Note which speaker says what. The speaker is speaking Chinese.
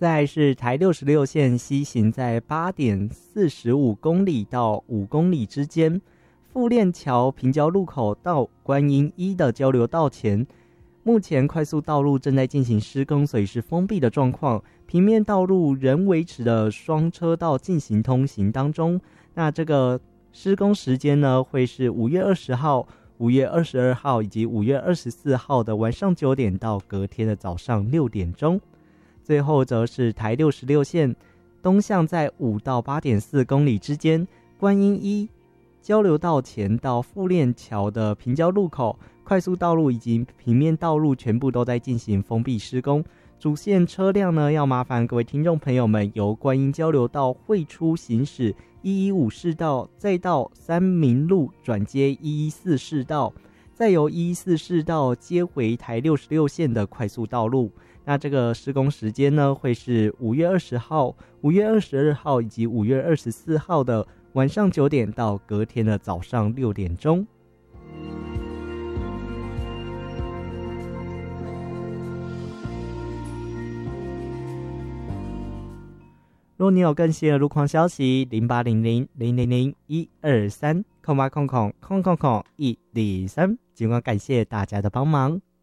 Speaker 1: 再来是台66线西行在8.45公里到5公里之间，富链桥平交路口到观音一的交流道前，目前快速道路正在进行施工，所以是封闭的状况，平面道路仍维持的双车道进行通行当中。那这个施工时间呢，会是5月20号、5月22号以及5月24号的晚上9点到隔天的早上6点钟。最后则是台66线东向在5到8.4公里之间，观音一交流道前到富链桥的平交路口，快速道路以及平面道路全部都在进行封闭施工。主线车辆呢，要麻烦各位听众朋友们由观音交流道汇出行驶115市道，再到三民路转接114市道，再由114市道接回台66线的快速道路。那这个施工时间呢，会是5月20号、5月22号以及5月24号的晚上9点到隔天的早上6点钟。若你有更新的路况消息，0800-000-123，0800-123，尽管感谢大家的帮忙。